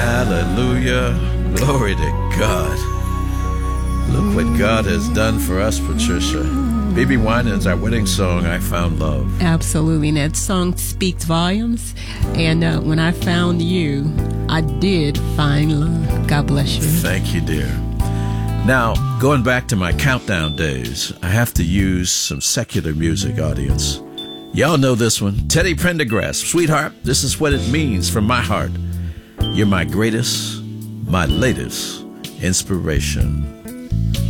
Hallelujah. Glory to God. Look what God has done for us, Patricia. B.B. Winans, our wedding song, I Found Love. Absolutely. And that song speaks volumes. And when I found you, I did find love. God bless you. Thank you, dear. Now, going back to my countdown days, I have to use some secular music, audience. Y'all know this one. Teddy Pendergrass. Sweetheart, this is what it means from my heart. You're my greatest, my latest inspiration.